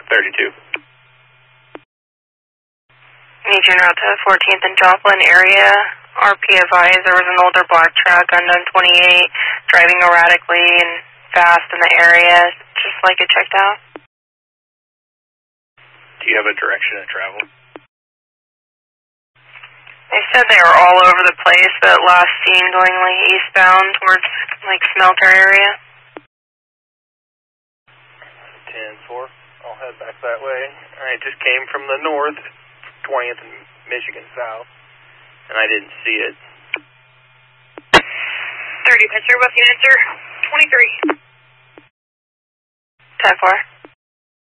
32. Need you route to 14th and Joplin area. RP advised there was an older black truck, unknown 28, driving erratically and fast in the area. Just like it checked out. Do you have a direction of travel? They said they were all over the place, but last seen going like eastbound towards like Smelter area. 10-4. I'll head back that way. Alright, just came from the north, 20th and Michigan South, and I didn't see it. 30, Pitcher, what's the answer? 23. 10-4.